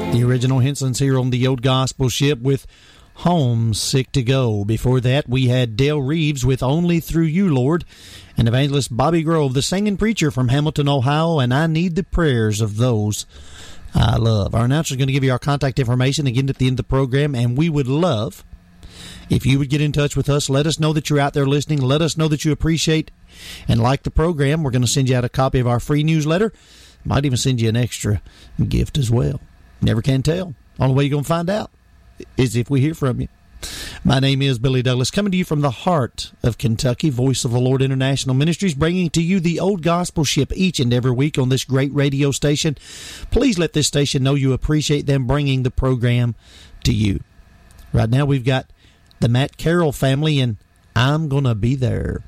The original Henson's here on the Old Gospel Ship with Homesick to Go. Before that, we had Dale Reeves with Only Through You, Lord, and evangelist Bobby Grove, the singing preacher from Hamilton, Ohio, and I Need the Prayers of Those I Love. Our announcer is going to give you our contact information again at the end of the program, and we would love if you would get in touch with us. Let us know that you're out there listening. Let us know that you appreciate and like the program. We're going to send you out a copy of our free newsletter. Might even send you an extra gift as well. Never can tell. Only way you're going to find out is if we hear from you. My name is Billy Douglas, coming to you from the heart of Kentucky, Voice of the Lord International Ministries, bringing to you the Old Gospel Ship each and every week on this great radio station. Please let this station know you appreciate them bringing the program to you. Right now we've got the Matt Carroll family, and I'm Gonna Be There.